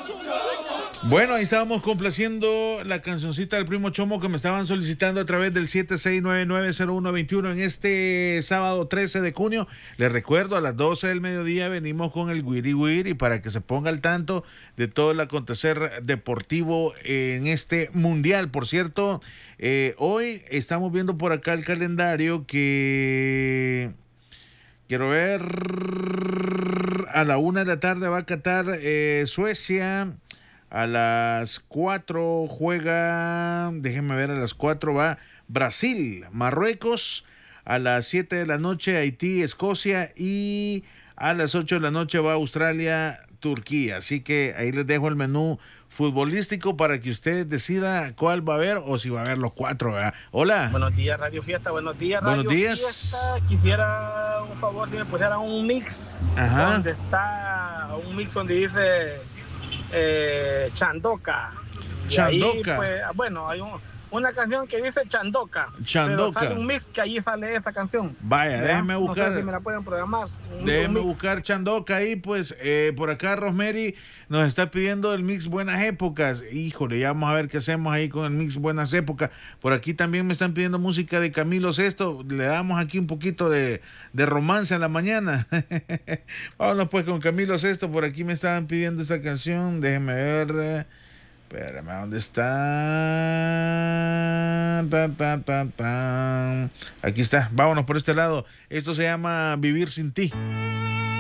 Bueno, ahí estábamos complaciendo la cancioncita del Primo Chomo que me estaban solicitando a través del 76990121 en este sábado 13 de junio. Les recuerdo, a las 12 del mediodía venimos con el Wiri Wiri para que se ponga al tanto de todo el acontecer deportivo en este mundial. Por cierto, hoy estamos viendo por acá el calendario que... Quiero ver, a la 1 de la tarde va a Qatar, Suecia. A las 4 juega, déjenme ver, a las 4 va Brasil, Marruecos. A las 7 de la noche Haití, Escocia. Y a las 8 de la noche va Australia, Turquía. Así que ahí les dejo el menú futbolístico para que usted decida cuál va a ver o si va a ver los 4, ¿verdad? Hola. Buenos días, Radio Fiesta. Buenos días, Buenos Radio días. Fiesta. Quisiera un favor si me pusieran un mix. Ajá. Donde está un mix donde dice Chandoca. Chandoca. Ahí, pues, bueno, hay una canción que dice Chandoca. Chandoca. Pero sale un mix que allí sale esa canción. Vaya, ¿Ya? déjeme buscar. No sé si me la pueden programar. Déjeme buscar Chandoca ahí, pues. Por acá Rosemary nos está pidiendo el mix Buenas Épocas. Híjole, ya vamos a ver qué hacemos ahí con el mix Buenas Épocas. Por aquí también me están pidiendo música de Camilo Sesto. Le damos aquí un poquito de romance en la mañana. Vámonos pues con Camilo Sesto. Por aquí me estaban pidiendo esta canción. Déjeme ver. Espérame, ¿dónde está? Aquí está, vámonos por este lado. Esto se llama Vivir sin ti.